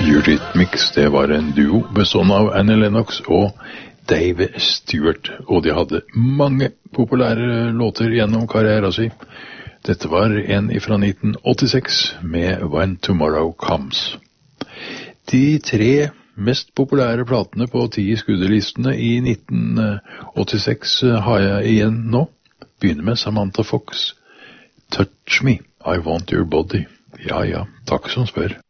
Eurythmics, det var en duo bestående av Annie Lennox og Dave Stewart, og de hadde mange populære låter gjennom karrieren sin. Dette var en fra 1986 med When Tomorrow Comes. De 3 mest populære platene på 10 skuddelistene i 1986 har jeg igjen nå. Begynner med Samantha Fox. Touch Me, I Want Your Body. Ja, takk som spør.